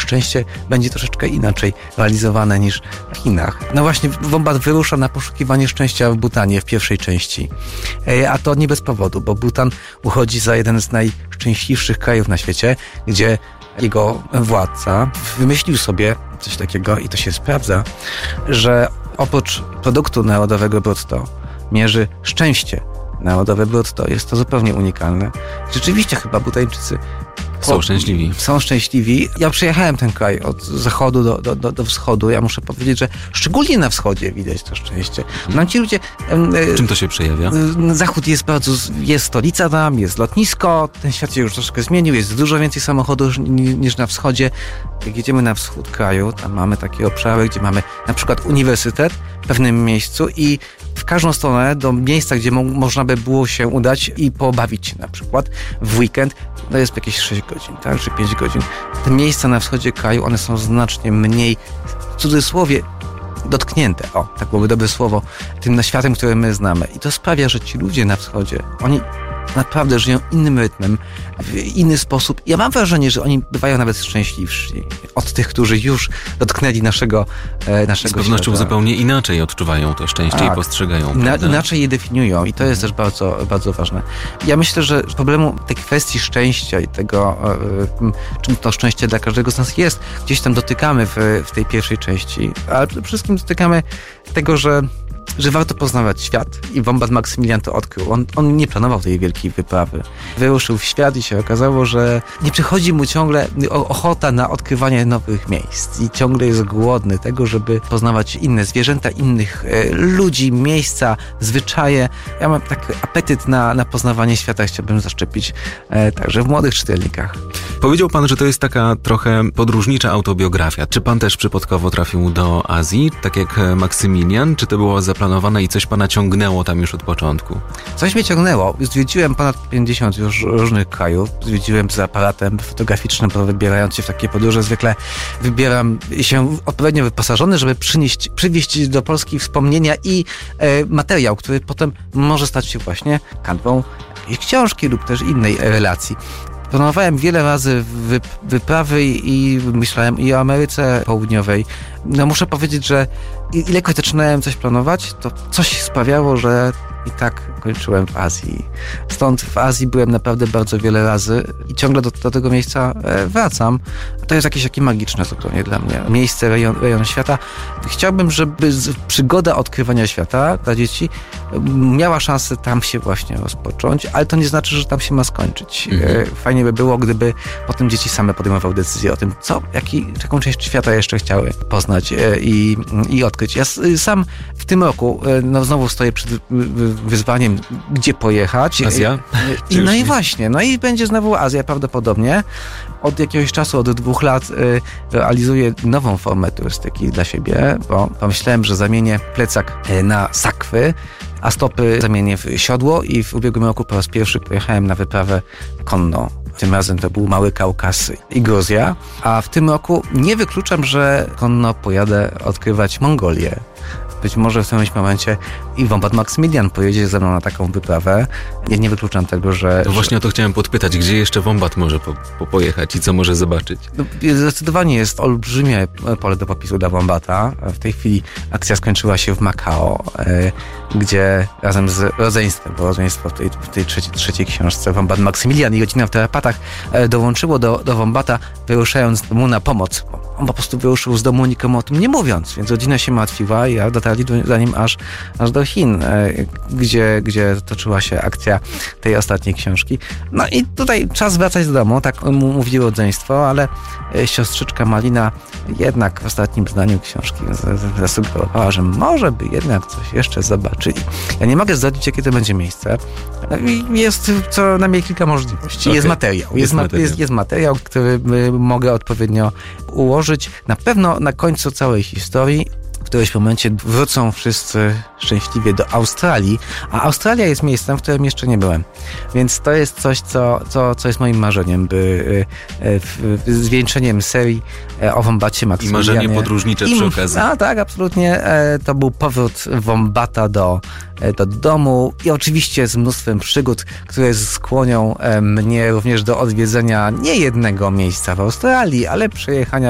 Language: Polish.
szczęście będzie troszeczkę inaczej realizowane niż w Chinach. No właśnie, Wombat wyrusza na poszukiwanie szczęścia w Bhutanie w pierwszej części. A to nie bez powodu, bo Bhutan uchodzi za jeden z najszczęśliwszych krajów na świecie, gdzie jego władca wymyślił sobie coś takiego, i to się sprawdza, że oprócz produktu narodowego brutto mierzy szczęście narodowe brutto. Jest to zupełnie unikalne. Rzeczywiście chyba Bhutańczycy są szczęśliwi. Ja przejechałem ten kraj od zachodu do wschodu. Ja muszę powiedzieć, że szczególnie na wschodzie widać to szczęście. Nam ci ludzie... Czym to się przejawia? Zachód jest stolica tam, jest lotnisko, ten świat się już troszkę zmienił, jest dużo więcej samochodów niż na wschodzie. Jak jedziemy na wschód kraju, tam mamy takie obszary, gdzie mamy na przykład uniwersytet w pewnym miejscu i w każdą stronę do miejsca, gdzie można by było się udać i pobawić się na przykład w weekend, to jest jakieś 6 godzin, tak, czy 5 godzin. Te miejsca na wschodzie kraju, one są znacznie mniej, w cudzysłowie, dotknięte, tak byłoby dobre słowo, tym światem, który my znamy. I to sprawia, że ci ludzie na wschodzie, oni naprawdę żyją innym rytmem, w inny sposób. Ja mam wrażenie, że oni bywają nawet szczęśliwsi od tych, którzy już dotknęli naszego Z pewnością świata. zupełnie inaczej odczuwają to szczęście i postrzegają. Inaczej je definiują i to jest też bardzo, bardzo ważne. Ja myślę, że problemu tej kwestii szczęścia i tego, czym to szczęście dla każdego z nas jest, gdzieś tam dotykamy w tej pierwszej części, ale przede wszystkim dotykamy tego, że warto poznawać świat i Wombat Maksymilian to odkrył. On nie planował tej wielkiej wyprawy. Wyruszył w świat i się okazało, że nie przychodzi mu ciągle ochota na odkrywanie nowych miejsc i ciągle jest głodny tego, żeby poznawać inne zwierzęta, innych ludzi, miejsca, zwyczaje. Ja mam taki apetyt na poznawanie świata, chciałbym zaszczepić także w młodych czytelnikach. Powiedział pan, że to jest taka trochę podróżnicza autobiografia. Czy pan też przypadkowo trafił do Azji, tak jak Maksymilian? Czy to było zaplanowane i coś pana ciągnęło tam już od początku? Coś mnie ciągnęło. Zwiedziłem ponad 50 już różnych krajów. Zwiedziłem z aparatem fotograficznym, wybierając się w takie podróże. Zwykle wybieram się odpowiednio wyposażony, żeby przywieźć do Polski wspomnienia i materiał, który potem może stać się właśnie kanwą jakiejś książki lub też innej relacji. Planowałem wiele razy wyprawy i myślałem i o Ameryce Południowej. No muszę powiedzieć, że ilekroć zaczynałem coś planować, to coś sprawiało, że i tak kończyłem w Azji. Stąd w Azji byłem naprawdę bardzo wiele razy i ciągle do tego miejsca wracam. To jest jakieś takie magiczne zupełnie dla mnie. Miejsce, rejon świata. Chciałbym, żeby przygoda odkrywania świata dla dzieci miała szansę tam się właśnie rozpocząć, ale to nie znaczy, że tam się ma skończyć. Fajnie by było, gdyby potem dzieci same podejmowały decyzję o tym, jaką część świata jeszcze chciały poznać i odkryć. Ja sam w tym roku znowu stoję przed wyzwaniem, gdzie pojechać. Azja? I właśnie, i będzie znowu Azja prawdopodobnie. Od jakiegoś czasu, od 2 lat realizuję nową formę turystyki dla siebie, bo pomyślałem, że zamienię plecak na sakwy, a stopy zamienię w siodło i w ubiegłym roku po raz pierwszy pojechałem na wyprawę konną. Tym razem to był Mały Kaukaz i Gruzja, a w tym roku nie wykluczam, że konno pojadę odkrywać Mongolię. Być może w którymś momencie i Wombat Maksymilian pojedzie ze mną na taką wyprawę. Ja nie wykluczam tego, że... No właśnie o to chciałem podpytać, gdzie jeszcze Wombat może pojechać i co może zobaczyć? Zdecydowanie jest olbrzymie pole do popisu dla Wombata. W tej chwili akcja skończyła się w Makao, gdzie razem z rodzeństwem, bo rodzeństwo w tej trzeciej książce Wombat Maksymilian i Rodzina w Tarapatach dołączyło do Wombata, wyruszając mu na pomoc. On po prostu wyruszył z domu, nikomu o tym nie mówiąc, więc rodzina się martwiła i dotarli za nim aż do Chin, gdzie toczyła się akcja tej ostatniej książki. No i tutaj czas wracać do domu, tak mówiło rodzeństwo, ale siostrzyczka Malina jednak w ostatnim zdaniu książki zasugerowała, że może by jednak coś jeszcze zobaczyli. Ja nie mogę zdradzić, jakie to będzie miejsce. Jest co najmniej kilka możliwości. Okay. Jest materiał, który mogę odpowiednio ułożyć. Na pewno na końcu całej historii w którymś momencie wrócą wszyscy szczęśliwie do Australii, a Australia jest miejscem, w którym jeszcze nie byłem. Więc to jest coś, co jest moim marzeniem, by zwieńczeniem serii o Wombacie Maksymilianie. I marzenie podróżnicze przy okazji. Tak, absolutnie. To był powrót Wombata do domu i oczywiście z mnóstwem przygód, które skłonią mnie również do odwiedzenia nie jednego miejsca w Australii, ale przejechania